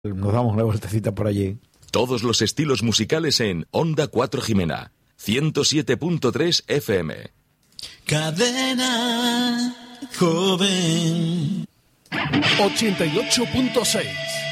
Nos damos una vueltecita por allí. Todos los estilos musicales en Onda 4 Jimena, 107.3 FM. Cadena Joven 88.6